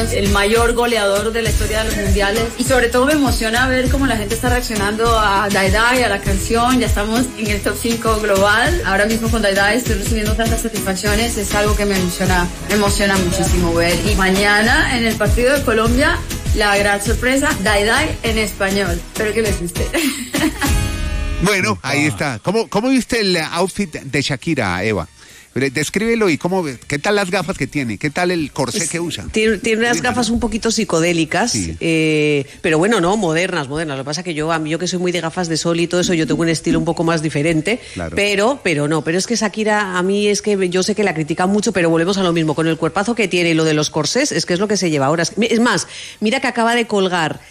el mayor goleador de la historia de los mundiales. Y sobre todo me emociona ver cómo la gente está reaccionando a Die Die, a la canción. Ya estamos en el top 5 global. Ahora mismo con Die Die estoy recibiendo tantas satisfacciones. Es algo que me emociona muchísimo ver. Y mañana en el partido de Colombia, la gran sorpresa, Die Die en español. Espero que les guste. Bueno, ahí está. ¿Cómo viste el outfit de Shakira, Eva? Descríbelo y qué tal las gafas que tiene, qué tal el corsé que usa. Tiene unas gafas un poquito psicodélicas, sí. Pero bueno, no, modernas. Lo que pasa es que yo que soy muy de gafas de sol y todo eso, yo tengo un estilo un poco más diferente, claro. pero es que Shakira, a mí es que yo sé que la critican mucho, pero volvemos a lo mismo, con el cuerpazo que tiene y lo de los corsés, es que es lo que se lleva ahora. Es más, mira que acaba de colgar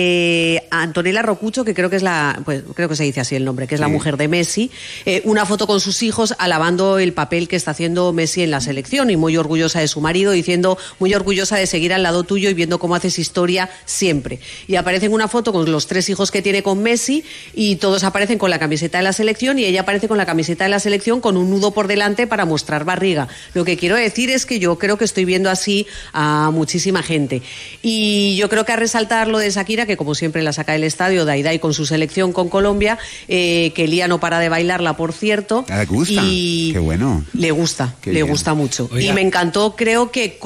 a Antonella Rocucho, que creo que es creo que se dice así el nombre, que es la mujer de Messi, una foto con sus hijos alabando el papel que está haciendo Messi en la selección y muy orgullosa de su marido, diciendo muy orgullosa de seguir al lado tuyo y viendo cómo haces historia siempre. Y aparece en una foto con los 3 hijos que tiene con Messi y todos aparecen con la camiseta de la selección y ella aparece con la camiseta de la selección con un nudo por delante para mostrar barriga. Lo que quiero decir es que yo creo que estoy viendo así a muchísima gente. Y yo creo que a resaltar lo de Shakira, que como siempre la saca del estadio, Die Die con su selección con Colombia, que Lía no para de bailarla, por cierto. ¿Le gusta? Y qué bueno. Le gusta mucho. Oiga. Y me encantó, creo que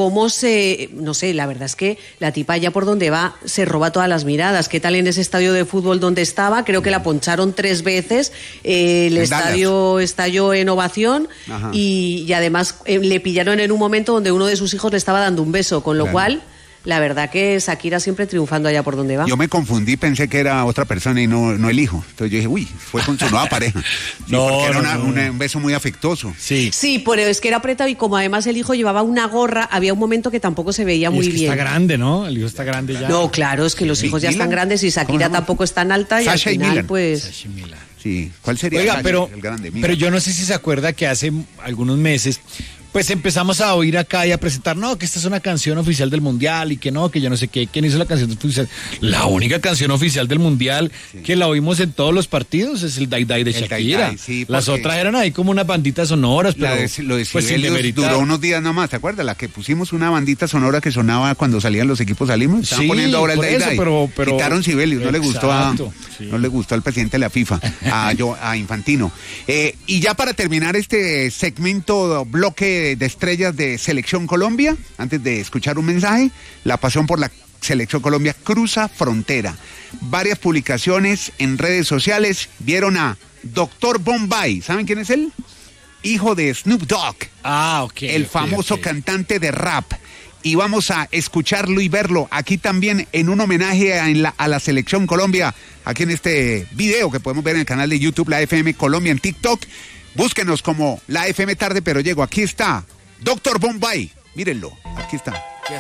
no sé, la verdad es que la tipa ya por donde va se roba todas las miradas. ¿Qué tal en ese estadio de fútbol donde estaba? Creo que la poncharon 3 veces, el estadio estalló en ovación y además le pillaron en un momento donde uno de sus hijos le estaba dando un beso, con lo cual... La verdad que Shakira siempre triunfando allá por donde va. Yo me confundí, pensé que era otra persona y no el hijo. Entonces yo dije, uy, fue con su nueva pareja. Sí, porque era un beso muy afectuoso. Sí, pero es que era apretado y como además el hijo llevaba una gorra, había un momento que tampoco se veía muy bien. Está grande, ¿no? El hijo está grande ya. No, claro, es que los hijos ya están grandes y Shakira tampoco es tan alta y Sasha al final, Milan. pues... Sasha Milan. Sí, ¿cuál sería? Oiga, el grande? Pero yo no sé si se acuerda que hace algunos meses pues empezamos a oír acá y a presentar, no, que esta es una canción oficial del Mundial y que no, que yo no sé qué, ¿quién hizo la canción oficial? La única canción oficial del Mundial que la oímos en todos los partidos es el Die Die de Shakira. Die, sí, las otras eran ahí como unas banditas sonoras, pero lo de pues duró unos días nada más, ¿te acuerdas? La que pusimos una bandita sonora que sonaba cuando salían los equipos salimos, estaban poniendo ahora el Die Die. Pero quitaron Sibelius, no le gustó al presidente de la FIFA, a Infantino. Y ya para terminar este segmento, bloque de estrellas de Selección Colombia, antes de escuchar un mensaje, la pasión por la Selección Colombia cruza frontera. Varias publicaciones en redes sociales vieron a Dr. Bombay. ¿Saben quién es él? Hijo de Snoop Dogg. El famoso cantante de rap. Y vamos a escucharlo y verlo aquí también en un homenaje a la Selección Colombia, aquí en este video que podemos ver en el canal de YouTube, la FM Colombia, en TikTok. Búsquenos como la FM Tarde Pero Llego. Aquí está Dr. Bombay. Mírenlo, aquí está.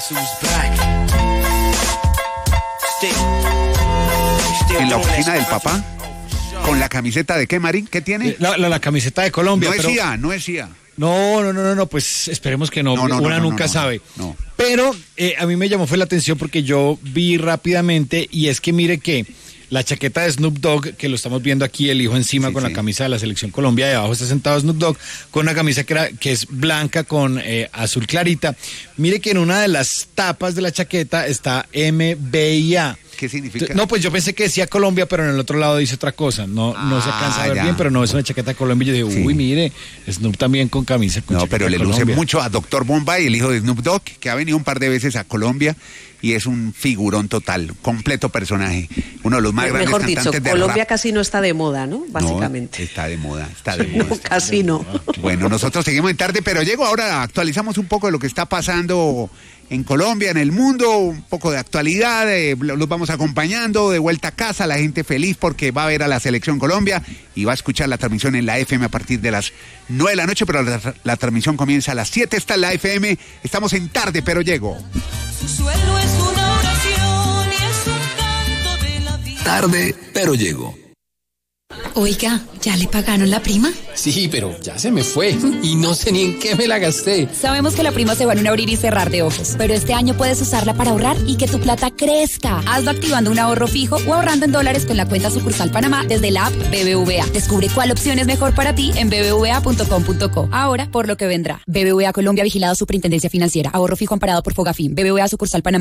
En la oficina del papá, con la camiseta de ¿qué, Marín? ¿Qué tiene? La camiseta de Colombia. No decía. No, pues esperemos que no. Una nunca sabe. No. Pero a mí me llamó fue la atención porque yo vi rápidamente y es que mire que la chaqueta de Snoop Dogg, que lo estamos viendo aquí, el hijo encima con la camisa de la Selección Colombia, y abajo está sentado Snoop Dogg con una camisa que es blanca con azul clarita. Mire que en una de las tapas de la chaqueta está MBIA. ¿Qué significa? No, pues yo pensé que decía Colombia, pero en el otro lado dice otra cosa. No se alcanza a ver bien, pero no es una chaqueta de Colombia. Yo dije, uy, mire, Snoop también con camisa. Con pero le luce mucho a Dr. Bombay, el hijo de Snoop Dogg, que ha venido un par de veces a Colombia y es un figurón total, completo personaje. Uno de los más grandes cantantes de rap. Colombia casi no está de moda, ¿no? Básicamente. No, está de moda. No, casi no. Bueno, nosotros seguimos en Tarde Pero Llego. Ahora actualizamos un poco de lo que está pasando en Colombia, en el mundo, un poco de actualidad, los vamos acompañando de vuelta a casa, la gente feliz porque va a ver a la Selección Colombia y va a escuchar la transmisión en la FM a partir de las 9 de la noche, pero la transmisión comienza a las 7, está en la FM, estamos en Tarde Pero Llego. Su suelo es una oración y es un canto de la vida. Tarde Pero Llego. Oiga, ¿ya le pagaron la prima? Sí, pero ya se me fue y no sé ni en qué me la gasté. Sabemos que la prima se va en un abrir y cerrar de ojos, pero este año puedes usarla para ahorrar y que tu plata crezca. Hazlo activando un ahorro fijo o ahorrando en dólares con la cuenta sucursal Panamá desde la app BBVA. Descubre cuál opción es mejor para ti en bbva.com.co. Ahora, por lo que vendrá. BBVA Colombia, vigilado Superintendencia Financiera. Ahorro fijo amparado por Fogafín. BBVA sucursal Panamá.